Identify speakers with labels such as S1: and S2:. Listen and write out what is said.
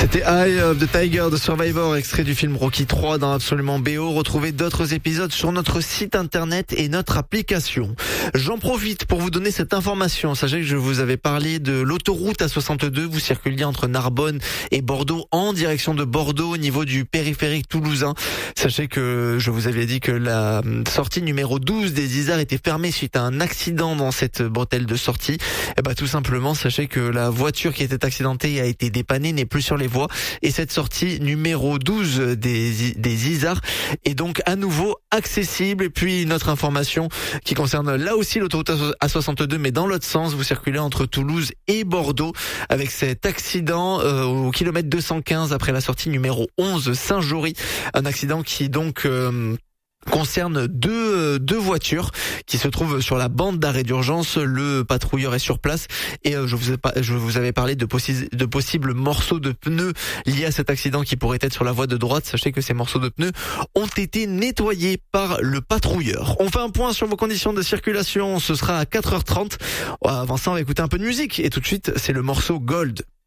S1: C'était Eye of the Tiger de Survivor, extrait du film Rocky 3 dans Absolument BO. Retrouvez d'autres épisodes sur notre site internet et notre application. J'en profite pour vous donner cette information. Sachez que je vous avais parlé de l'autoroute A62. Vous circuliez entre Narbonne et Bordeaux en direction de Bordeaux au niveau du périphérique toulousain. Sachez que je vous avais dit que la sortie numéro 12 des Isards était fermée suite à un accident dans cette bretelle de sortie. Et tout simplement, sachez que la voiture qui était accidentée a été dépannée, n'est plus sur les voies, et cette sortie numéro 12 des Isards est donc à nouveau accessible. Et puis une autre information qui concerne là aussi l'autoroute A62, mais dans l'autre sens, vous circulez entre Toulouse et Bordeaux avec cet accident au kilomètre 215 après la sortie numéro 11 Saint-Jory, un accident qui donc concerne deux voitures qui se trouvent sur la bande d'arrêt d'urgence. Le patrouilleur est sur place et je vous avais parlé de possibles morceaux de pneus liés à cet accident qui pourraient être sur la voie de droite. Sachez que ces morceaux de pneus ont été nettoyés par le patrouilleur. On fait un point sur vos conditions de circulation, ce sera à 4h30. Avant ça, on va écouter un peu de musique et tout de suite, c'est le morceau Gold.